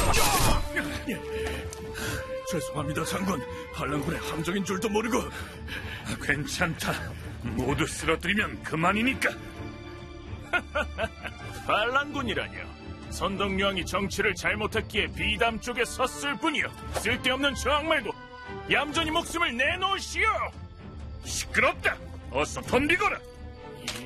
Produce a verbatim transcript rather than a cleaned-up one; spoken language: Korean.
죄송합니다, 장군. 반란군의 함정인 줄도 모르고. 괜찮다. 모두 쓰러뜨리면 그만이니까. 반란군이라뇨. 선덕여왕이 정치를 잘못했기에 비담 쪽에 섰을 뿐이요. 쓸데없는 저항 말고 얌전히 목숨을 내놓으시오. 시끄럽다. 어서 덤비거라.